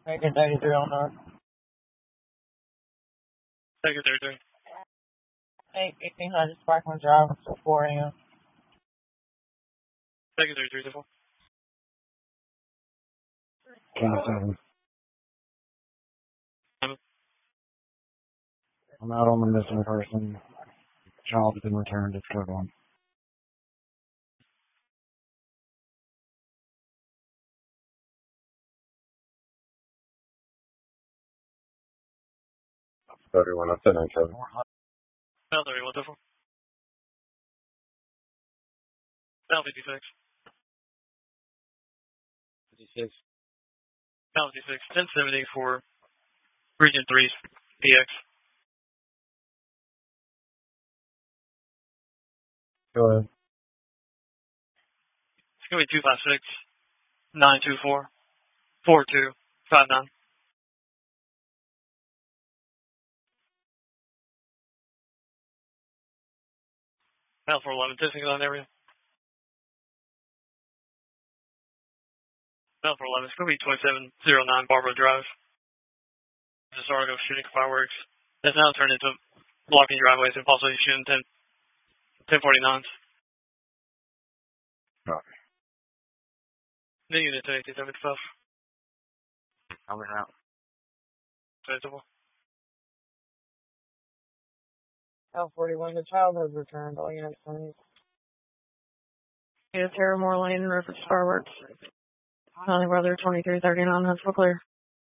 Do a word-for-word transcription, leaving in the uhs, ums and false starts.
Taking thirty-three on North. Taking thirty-three. eighteen hundred Sparkman Drive until four a.m. Taking thirty-three to four. twenty-seven. Um, I'm out on the missing person. Child has been returned. It's code one. thirty-one, that's it, nine seven. Bell thirty-one to four. Bell fifty-six. fifty-six. Bell fifty-six. ten seventy for Region three P X. Go ahead. It's going to be two five six, nine two four, four two five nine. Bell four eleven, testing on area. Bell four eleven, it's going to be twenty-seven oh nine Barbara Drive. Just started go shooting fireworks. It's now turned into blocking driveways and possibly shooting ten, ten forty-nines. Okay. New unit to eighteen seventy-five. Coming out. Acceptable. L forty-one, the child has returned. All units on Is Terramore Lane, reference fireworks. County Weather twenty-three thirty-nine, that's for clear.